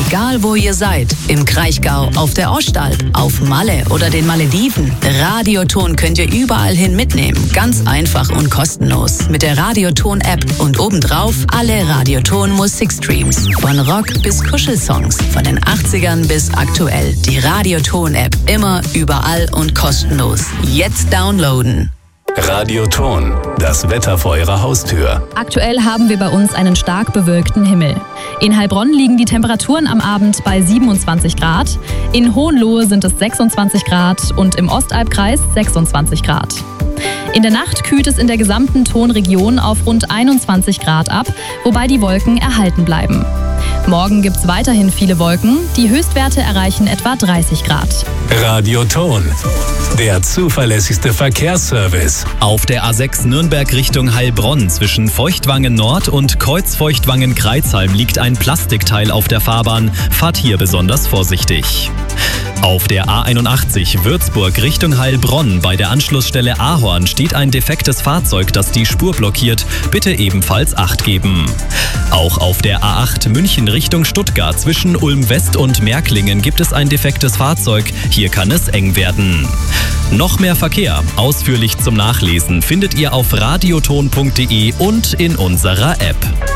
Egal wo ihr seid, im Kraichgau, auf der Ostalb, auf Malle oder den Malediven, Radioton könnt ihr überall hin mitnehmen. Ganz einfach und kostenlos. Mit der Radioton-App und obendrauf alle Radioton-Musikstreams. Von Rock bis Kuschelsongs, von den 80ern bis aktuell. Die Radioton-App, immer, überall und kostenlos. Jetzt downloaden. Radioton, das Wetter vor Ihrer Haustür. Aktuell haben wir bei uns einen stark bewölkten Himmel. In Heilbronn liegen die Temperaturen am Abend bei 27 Grad, in Hohenlohe sind es 26 Grad und im Ostalbkreis 26 Grad. In der Nacht kühlt es in der gesamten Tonregion auf rund 21 Grad ab, wobei die Wolken erhalten bleiben. Morgen gibt es weiterhin viele Wolken, die Höchstwerte erreichen etwa 30 Grad. Radioton, der zuverlässigste Verkehrsservice. Auf der A6 Nürnberg Richtung Heilbronn zwischen Feuchtwangen Nord und Kreuzfeuchtwangen-Kreuzheim liegt ein Plastikteil auf der Fahrbahn. Fahrt hier besonders vorsichtig. Auf der A81 Würzburg Richtung Heilbronn bei der Anschlussstelle Ahorn steht ein defektes Fahrzeug, das die Spur blockiert. Bitte ebenfalls Acht geben. Auch auf der A8 München Richtung Stuttgart zwischen Ulm West und Märklingen gibt es ein defektes Fahrzeug. Hier kann es eng werden. Noch mehr Verkehr, ausführlich zum Nachlesen, findet ihr auf radioton.de und in unserer App.